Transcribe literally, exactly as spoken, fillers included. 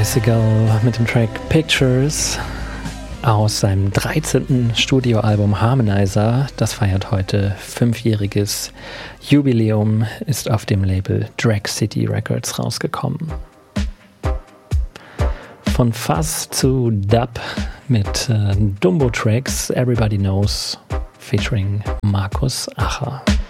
Bicycle mit dem Track Pictures aus seinem dreizehnten Studioalbum Harmonizer. Das feiert heute fünfjähriges Jubiläum, ist auf dem Label Drag City Records rausgekommen. Von Fuzz zu Dub mit äh, Dumbo Tracks, Everybody Knows, featuring Markus Acher.